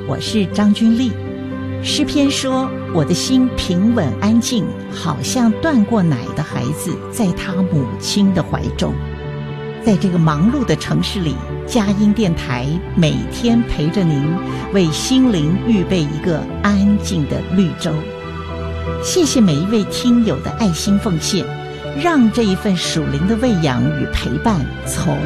我是张君丽。诗篇说，我的心平稳安静，好像断过奶的孩子在他母亲的怀中。在这个忙碌的城市里，佳音电台每天陪着您，为心灵预备一个安静的绿洲。谢谢每一位听友的爱心奉献，让这一份属灵的喂养与陪伴从